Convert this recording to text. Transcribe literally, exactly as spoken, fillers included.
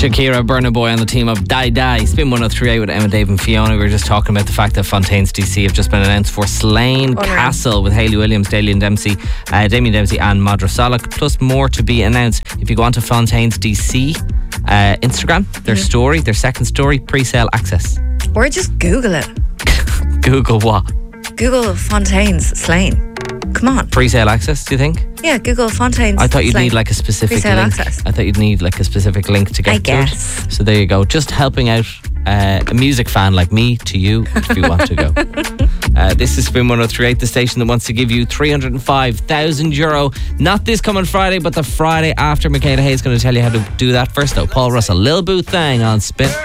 Shakira, Burna Boy on the team of Die Die. Spin one oh three eight with Emma, Dave and Fiona. We were just talking about the fact that Fontaines D C have just been announced for Slane Unreal. Castle with Hayley Williams, Damien Dempsey, uh, Damien Dempsey and Madra Salak, plus more to be announced. If you go onto Fontaines D C uh, Instagram, their Mm-hmm. story, their second story, pre-sale access. Or just Google it. Google what? Google Fontaines Slane. Come on. Pre-sale access, do you think? Yeah, Google Fontaines I thought you'd Slane. need like a specific Pre-sale link. access. I thought you'd need like a specific link to get I to guess. it. So there you go. Just helping out uh, a music fan like me to you if you want to go. Uh, this is Spin one oh three eight, the station that wants to give you three hundred five thousand euro. Not this coming Friday, but the Friday after. Michaela Hayes is going to tell you how to do that. First though, Paul Russell, Lil Boo Thang on Spin.